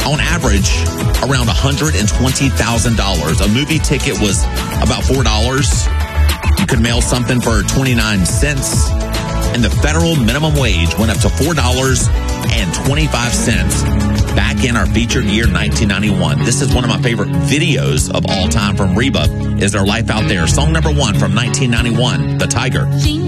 on average, around $120,000. A movie ticket was about $4. You could mail something for 29 cents. And the federal minimum wage went up to $4.25 back in our featured year, 1991. This is one of my favorite videos of all time from Reba, is Their Life Out There. Song number 1 from 1991, The Tiger.